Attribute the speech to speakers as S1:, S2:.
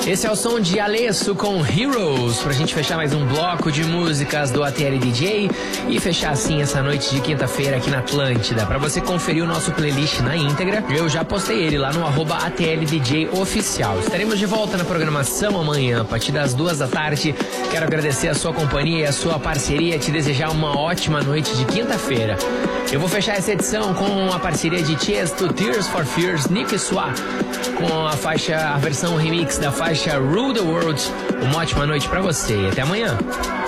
S1: Esse é o som de Alesso com Heroes, pra gente fechar mais um bloco de músicas do ATL DJ e fechar assim essa noite de quinta-feira aqui na Atlântida. Pra você conferir o nosso playlist na íntegra, eu já postei ele lá no @ATLDJOficial. Estaremos de volta na programação amanhã, a partir das 2 da tarde. Quero agradecer a sua companhia e a sua parceria, te desejar uma ótima noite de quinta-feira. Eu vou fechar essa edição com a parceria de Tiesto, Tears for Fears, Nick Swah, com a versão remix da faixa Rule the World. Uma ótima noite pra você e até amanhã.